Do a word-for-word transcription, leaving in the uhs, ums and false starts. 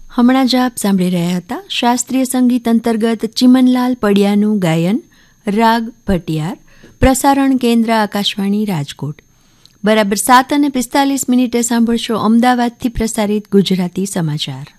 હમણાં જ આપ સાંભળી રહ્યા હતા શાસ્ત્રીય સંગીત અંતર્ગત ચિમનલાલ પડિયાનું ગાયન રાગ ભટિયાર. પ્રસારણ કેન્દ્ર આકાશવાણી રાજકોટ. બરાબર સાત અને પિસ્તાલીસ મિનિટે સાંભળશો અમદાવાદથી પ્રસારિત ગુજરાતી સમાચાર.